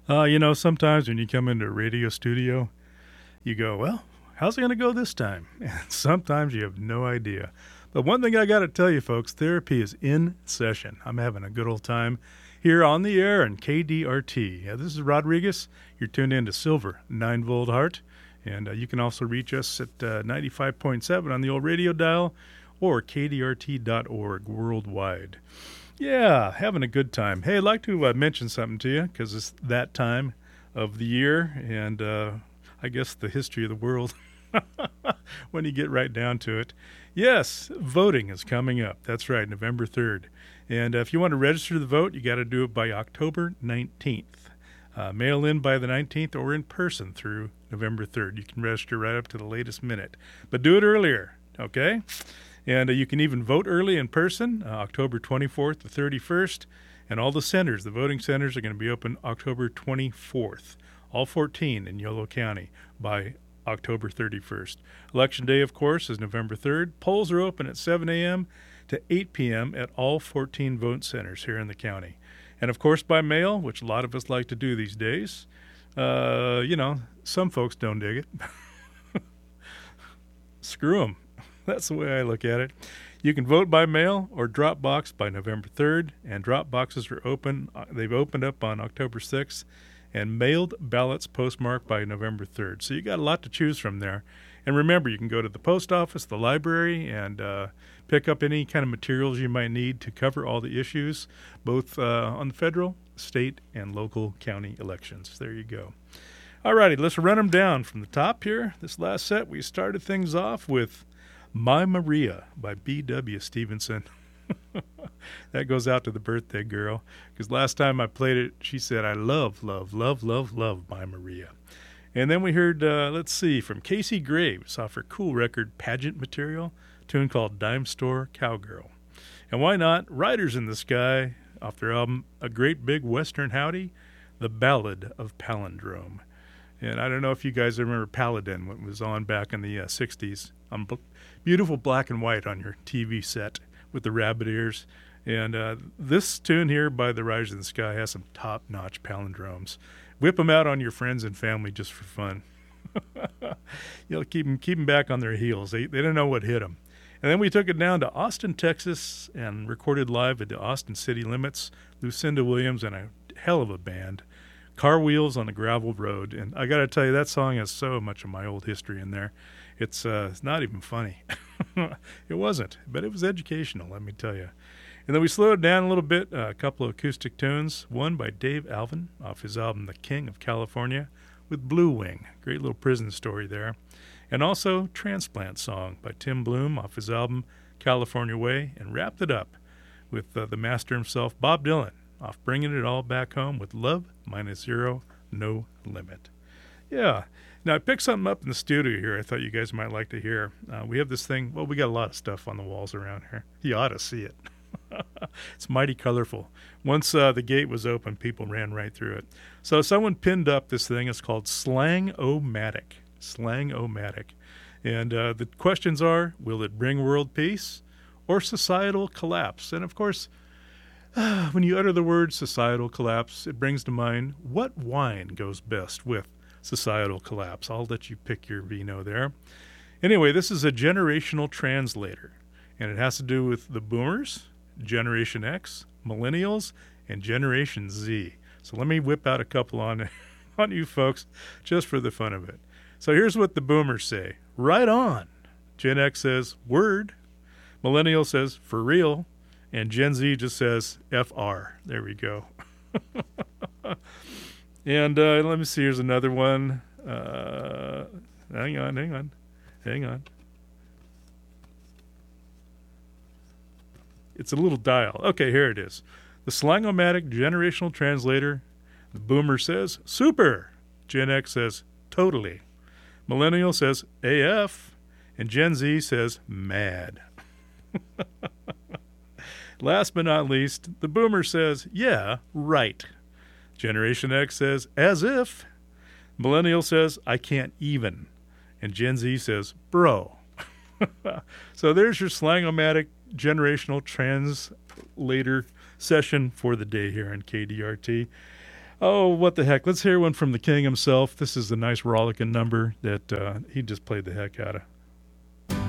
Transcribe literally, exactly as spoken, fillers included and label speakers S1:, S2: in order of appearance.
S1: Uh, you know, sometimes when you come into a radio studio, you go, well, how's it going to go this time? And sometimes you have no idea. But one thing I got to tell you, folks, therapy is in session. I'm having a good old time here on the air in K D R T. Yeah, this is Rodriguez. You're tuned in to Silver, nine volt Heart. And uh, you can also reach us at uh, ninety-five point seven on the old radio dial or K D R T dot org worldwide. Yeah, having a good time. Hey, I'd like to uh, mention something to you because it's that time of the year and uh, I guess the history of the world when you get right down to it. Yes, voting is coming up. That's right, November third. And uh, if you want to register to vote, you got to do it by October nineteenth. Uh, mail in by the nineteenth or in person through November third. You can register right up to the latest minute. But do it earlier, okay? And uh, you can even vote early in person, uh, October twenty-fourth to thirty-first. And all the centers, the voting centers, are going to be open October twenty-fourth, all fourteen in Yolo County by October thirty-first. Election day, of course, is November third. Polls are open at seven a.m. to eight p.m. at all fourteen vote centers here in the county. And, of course, by mail, which a lot of us like to do these days. Uh, you know, some folks don't dig it. Screw them. That's the way I look at it. You can vote by mail or drop box by November third, and drop boxes are open. Uh, they've opened up on October sixth, and mailed ballots postmarked by November third. So you got a lot to choose from there. And remember, you can go to the post office, the library, and uh, pick up any kind of materials you might need to cover all the issues, both uh, on the federal, state, and local county elections. There you go. All righty, let's run them down from the top here. This last set, we started things off with My Maria by B W Stevenson. That goes out to the birthday girl, because last time I played it, she said, I love, love, love, love, love My Maria. And then we heard, uh, let's see, from Casey Graves off her cool record Pageant Material, a tune called Dime Store Cowgirl. And why not Riders in the Sky off their album A Great Big Western Howdy, The Ballad of Palindrome. And I don't know if you guys remember Paladin, when it was on back in the uh, sixties, on b- beautiful black and white on your T V set with the rabbit ears. And uh, this tune here by the Riders in the Sky has some top-notch palindromes. Whip them out on your friends and family just for fun. You'll keep them, keep them back on their heels. They, they don't know what hit them. And then we took it down to Austin, Texas, and recorded live at the Austin City Limits. Lucinda Williams and a hell of a band. Car Wheels on a Gravel Road. And I got to tell you, that song has so much of my old history in there. It's, uh, it's not even funny. It wasn't, but it was educational, let me tell you. And then we slowed it down a little bit, uh, a couple of acoustic tunes, one by Dave Alvin off his album The King of California with Blue Wing, great little prison story there. And also Transplant Song by Tim Bloom off his album California Way, and wrapped it up with uh, the master himself, Bob Dylan, off Bringing It All Back Home with Love Minus Zero, No Limit. Yeah. Now, I picked something up in the studio here I thought you guys might like to hear. Uh, we have this thing, well, we got a lot of stuff on the walls around here. You ought to see it. It's mighty colorful. Once uh, the gate was open, people ran right through it. So someone pinned up this thing. It's called Slang-O-Matic. Slang-O-Matic. And uh, the questions are, will it bring world peace or societal collapse? And, of course, uh, when you utter the word societal collapse, it brings to mind what wine goes best with societal collapse. I'll let you pick your vino there. Anyway, this is a generational translator, and it has to do with the boomers, Generation X, millennials, and Generation Z. So let me whip out a couple on, on you folks just for the fun of it. So here's what the boomers say. Right on. Gen X says, word. Millennial says, for real. And Gen Z just says, F R. There we go. And uh, let me see, here's another one. Uh, hang on, hang on, hang on. It's a little dial. Okay, here it is. The Slang-O-Matic generational translator. The boomer says, super. Gen X says, totally. Millennial says, A F. And Gen Z says, mad. Last but not least, the boomer says, yeah, right. Generation X says, as if. Millennial says, I can't even. And Gen Z says, bro. So there's your Slang-O-Matic generational translator session for the day here on K D R T. Oh, what the heck? Let's hear one from the king himself. This is a nice rollicking number that uh, he just played the heck out of.